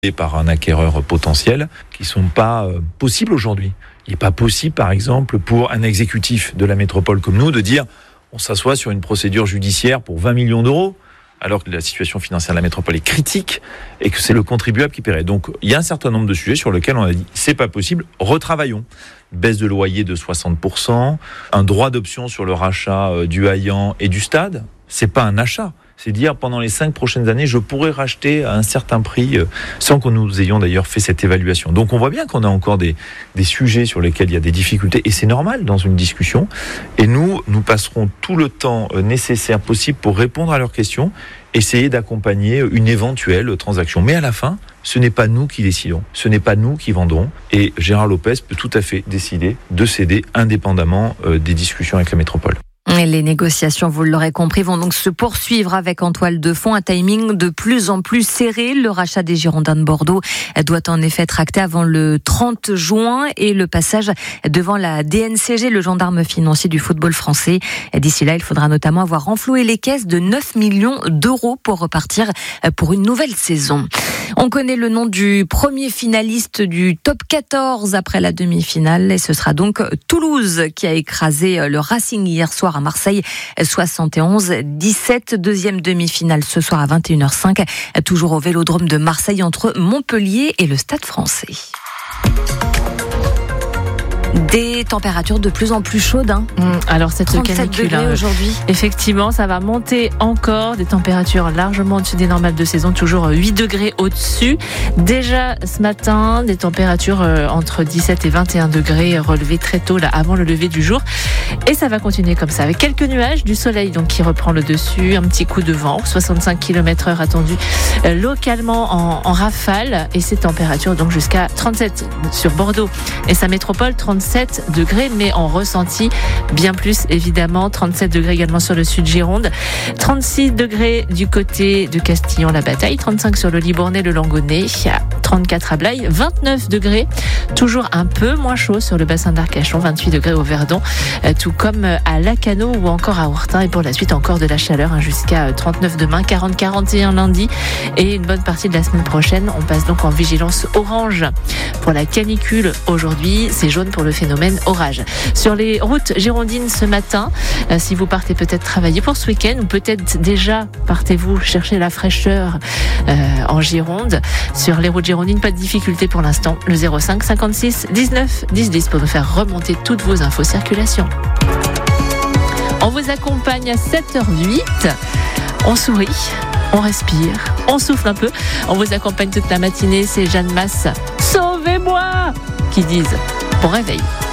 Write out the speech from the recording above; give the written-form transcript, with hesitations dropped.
par un acquéreur potentiel qui ne sont pas possibles aujourd'hui. Il n'est pas possible, par exemple, pour un exécutif de la métropole comme nous de dire on s'assoit sur une procédure judiciaire pour 20 millions d'euros alors que la situation financière de la métropole est critique et que c'est le contribuable qui paierait. Donc il y a un certain nombre de sujets sur lesquels on a dit c'est pas possible, retravaillons. Baisse de loyer de 60%, un droit d'option sur le rachat du Haillan et du stade, c'est pas un achat. C'est dire, pendant les 5 prochaines années, je pourrais racheter à un certain prix, sans que nous ayons d'ailleurs fait cette évaluation. Donc on voit bien qu'on a encore des sujets sur lesquels il y a des difficultés, et c'est normal dans une discussion. Et nous passerons tout le temps nécessaire possible pour répondre à leurs questions, essayer d'accompagner une éventuelle transaction. Mais à la fin, ce n'est pas nous qui décidons, ce n'est pas nous qui vendrons. Et Gérard Lopez peut tout à fait décider de céder indépendamment des discussions avec la métropole. Les négociations, vous l'aurez compris, vont donc se poursuivre avec en toile de fond un timing de plus en plus serré. Le rachat des Girondins de Bordeaux doit en effet être acté avant le 30 juin et le passage devant la DNCG, le gendarme financier du football français. D'ici là, il faudra notamment avoir renfloué les caisses de 9 millions d'euros pour repartir pour une nouvelle saison. On connaît le nom du premier finaliste du top 14 après la demi-finale et ce sera donc Toulouse qui a écrasé le Racing hier soir à Marseille 71-17. Deuxième demi-finale ce soir à 21h05, toujours au Vélodrome de Marseille entre Montpellier et le Stade Français. Des températures de plus en plus chaudes. Alors cette 37 canicule degrés aujourd'hui. Effectivement, ça va monter encore. Des températures largement au-dessus des normales de saison, toujours 8 degrés au-dessus. Déjà ce matin, des températures entre 17 et 21 degrés relevées très tôt là, avant le lever du jour. Et ça va continuer comme ça, avec quelques nuages, du soleil donc qui reprend le dessus, un petit coup de vent, 65 km/h attendu localement en rafale. Et ces températures donc jusqu'à 37 sur Bordeaux et sa métropole, 37 degrés, mais en ressenti bien plus évidemment, 37 degrés également sur le sud Gironde, 36 degrés du côté de Castillon-la-Bataille, 35 sur le Libournais, le Langonnet, 34 à Blaye, 29 degrés, toujours un peu moins chaud sur le bassin d'Arcachon, 28 degrés au Verdon, tout comme à Lacanau ou encore à Ourtin, et pour la suite encore de la chaleur jusqu'à 39 demain, 40-41 lundi et une bonne partie de la semaine prochaine. On passe donc en vigilance orange pour la canicule aujourd'hui, c'est jaune pour le phénomène orage. Sur les routes girondines ce matin, si vous partez peut-être travailler pour ce week-end ou peut-être déjà partez-vous chercher la fraîcheur en Gironde. Sur les routes girondines, pas de difficulté pour l'instant. Le 05 56 19 10 10 pour nous faire remonter toutes vos infos circulation. On vous accompagne à 7h08. On sourit, on respire, on souffle un peu. On vous accompagne toute la matinée. C'est Jeanne Masse. Sauvez-moi qui disent bon réveil.